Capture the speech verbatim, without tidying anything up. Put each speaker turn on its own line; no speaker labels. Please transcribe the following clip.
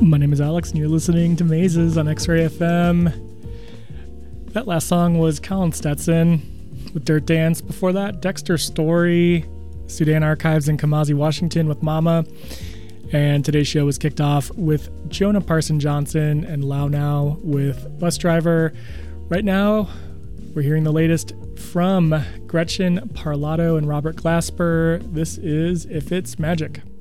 My name is Alex, and you're listening to Mazes on X-Ray F M. That last song was Colin Stetson with Dirt Dance. Before that, Dexter Story, Sudan Archives in Kamazi, Washington with Mama. And today's show was kicked off with Jonah Parson Johnson and Lau Now with Bus Driver. Right now, we're hearing the latest from Gretchen Parlato and Robert Glasper. This is If It's Magic.